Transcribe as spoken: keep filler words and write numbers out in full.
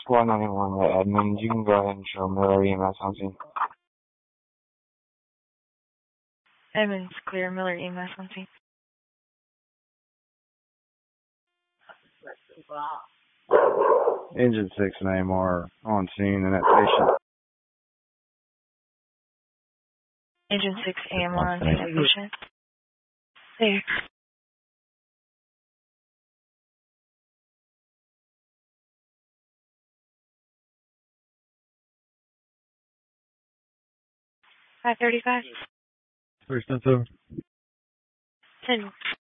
Squad ninety-one, the Edmonds. You can go ahead and show Miller E M S on scene. Edmonds, clear. Miller E M S on scene. Engine six and A M R on scene and that patient. Engine six A M R on scene and patient. There. five thirty-five. First and over. ten.